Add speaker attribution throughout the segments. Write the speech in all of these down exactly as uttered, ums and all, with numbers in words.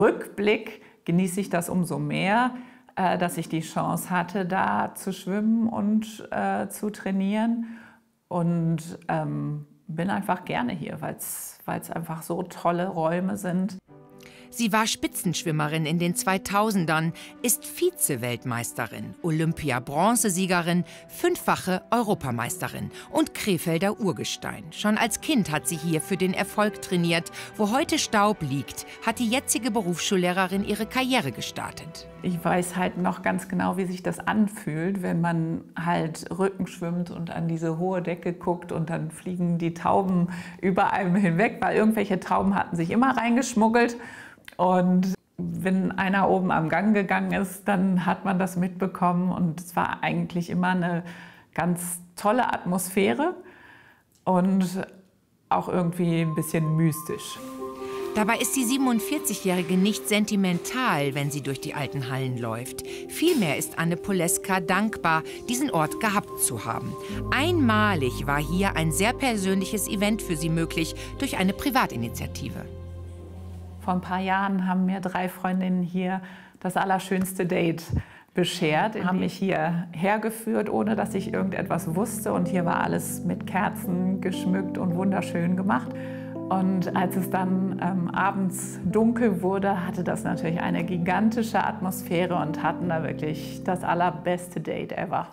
Speaker 1: Rückblick genieße ich das umso mehr, äh, dass ich die Chance hatte, da zu schwimmen und äh, zu trainieren. Und ähm, bin einfach gerne hier, weil es einfach so tolle Räume sind.
Speaker 2: Sie war Spitzenschwimmerin in den zweitausendern, ist Vize-Weltmeisterin, Olympia-Bronzesiegerin, fünffache Europameisterin und Krefelder Urgestein. Schon als Kind hat sie hier für den Erfolg trainiert. Wo heute Staub liegt, hat die jetzige Berufsschullehrerin ihre Karriere gestartet.
Speaker 1: Ich weiß halt noch ganz genau, wie sich das anfühlt, wenn man halt Rücken schwimmt und an diese hohe Decke guckt und dann fliegen die Tauben über einem hinweg, weil irgendwelche Tauben hatten sich immer reingeschmuggelt. Und wenn einer oben am Gang gegangen ist, dann hat man das mitbekommen. Und es war eigentlich immer eine ganz tolle Atmosphäre und auch irgendwie ein bisschen mystisch.
Speaker 2: Dabei ist die siebenundvierzigjährige nicht sentimental, wenn sie durch die alten Hallen läuft. Vielmehr ist Anne Poleska dankbar, diesen Ort gehabt zu haben. Einmalig war hier ein sehr persönliches Event für sie möglich durch eine Privatinitiative.
Speaker 1: Vor ein paar Jahren haben mir drei Freundinnen hier das allerschönste Date beschert. Die haben mich hier hergeführt, ohne dass ich irgendetwas wusste. Und hier war alles mit Kerzen geschmückt und wunderschön gemacht. Und als es dann ähm, abends dunkel wurde, hatte das natürlich eine gigantische Atmosphäre und hatten da wirklich das allerbeste Date ever.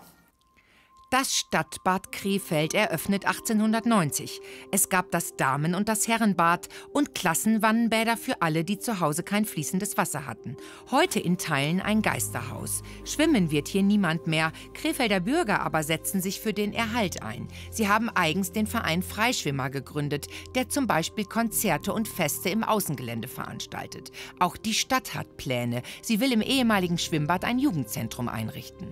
Speaker 2: Das Stadtbad Krefeld eröffnet achtzehnhundertneunzig. Es gab das Damen- und das Herrenbad und Klassenwannenbäder für alle, die zu Hause kein fließendes Wasser hatten. Heute in Teilen ein Geisterhaus. Schwimmen wird hier niemand mehr. Krefelder Bürger aber setzen sich für den Erhalt ein. Sie haben eigens den Verein Freischwimmer gegründet, der zum Beispiel Konzerte und Feste im Außengelände veranstaltet. Auch die Stadt hat Pläne. Sie will im ehemaligen Schwimmbad ein Jugendzentrum einrichten.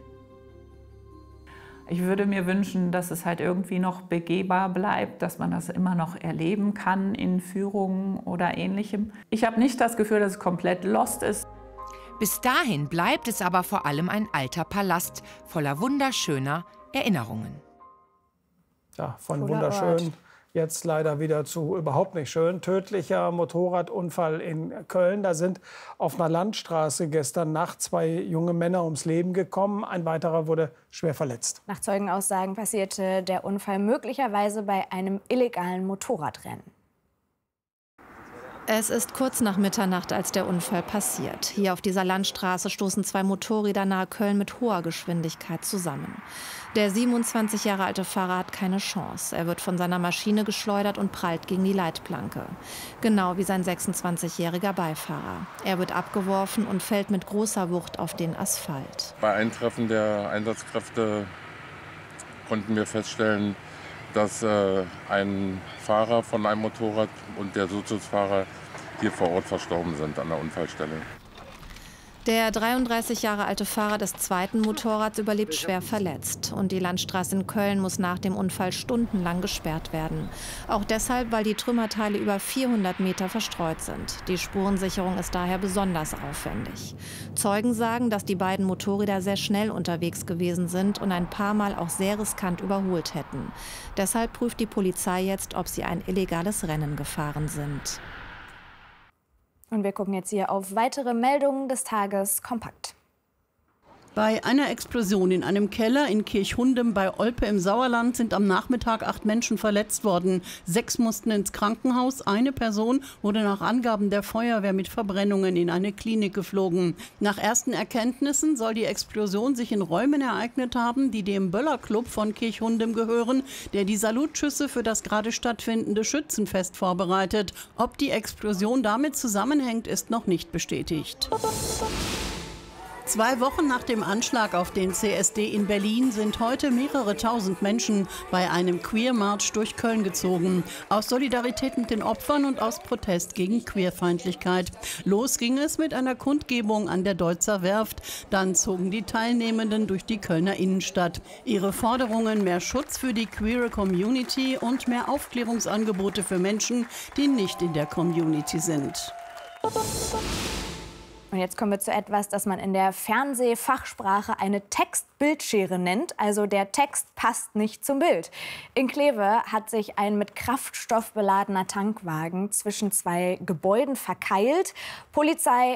Speaker 1: Ich würde mir wünschen, dass es halt irgendwie noch begehbar bleibt, dass man das immer noch erleben kann in Führungen oder Ähnlichem. Ich habe nicht das Gefühl, dass es komplett lost ist.
Speaker 2: Bis dahin bleibt es aber vor allem ein alter Palast voller wunderschöner Erinnerungen.
Speaker 3: Ja, von wunderschön jetzt leider wieder zu überhaupt nicht schön. Tödlicher Motorradunfall in Köln. Da sind auf einer Landstraße gestern Nacht zwei junge Männer ums Leben gekommen. Ein weiterer wurde schwer verletzt.
Speaker 4: Nach Zeugenaussagen passierte der Unfall möglicherweise bei einem illegalen Motorradrennen.
Speaker 5: Es ist kurz nach Mitternacht, als der Unfall passiert. Hier auf dieser Landstraße stoßen zwei Motorräder nahe Köln mit hoher Geschwindigkeit zusammen. Der siebenundzwanzig Jahre alte Fahrer hat keine Chance. Er wird von seiner Maschine geschleudert und prallt gegen die Leitplanke. Genau wie sein sechsundzwanzigjähriger Beifahrer. Er wird abgeworfen und fällt mit großer Wucht auf den Asphalt.
Speaker 6: Bei Eintreffen der Einsatzkräfte konnten wir feststellen, dass äh, ein Fahrer von einem Motorrad und der Sozusfahrer hier vor Ort verstorben sind an der Unfallstelle.
Speaker 5: Der dreiunddreißig Jahre alte Fahrer des zweiten Motorrads überlebt schwer verletzt. Und die Landstraße in Köln muss nach dem Unfall stundenlang gesperrt werden. Auch deshalb, weil die Trümmerteile über vierhundert Meter verstreut sind. Die Spurensicherung ist daher besonders aufwendig. Zeugen sagen, dass die beiden Motorräder sehr schnell unterwegs gewesen sind und ein paar Mal auch sehr riskant überholt hätten. Deshalb prüft die Polizei jetzt, ob sie ein illegales Rennen gefahren sind.
Speaker 4: Und wir gucken jetzt hier auf weitere Meldungen des Tages kompakt.
Speaker 7: Bei einer Explosion in einem Keller in Kirchhundem bei Olpe im Sauerland sind am Nachmittag acht Menschen verletzt worden. Sechs mussten ins Krankenhaus. Eine Person wurde nach Angaben der Feuerwehr mit Verbrennungen in eine Klinik geflogen. Nach ersten Erkenntnissen soll die Explosion sich in Räumen ereignet haben, die dem Böller-Club von Kirchhundem gehören, der die Salutschüsse für das gerade stattfindende Schützenfest vorbereitet. Ob die Explosion damit zusammenhängt, ist noch nicht bestätigt. Zwei Wochen nach dem Anschlag auf den C S D in Berlin sind heute mehrere tausend Menschen bei einem Queer-March durch Köln gezogen. Aus Solidarität mit den Opfern und aus Protest gegen Queerfeindlichkeit. Los ging es mit einer Kundgebung an der Deutzer Werft. Dann zogen die Teilnehmenden durch die Kölner Innenstadt. Ihre Forderungen: mehr Schutz für die queere Community und mehr Aufklärungsangebote für Menschen, die nicht in der Community sind.
Speaker 4: Und jetzt kommen wir zu etwas, das man in der Fernsehfachsprache eine Text-Bildschere nennt. Also der Text passt nicht zum Bild. In Kleve hat sich ein mit Kraftstoff beladener Tankwagen zwischen zwei Gebäuden verkeilt. Polizei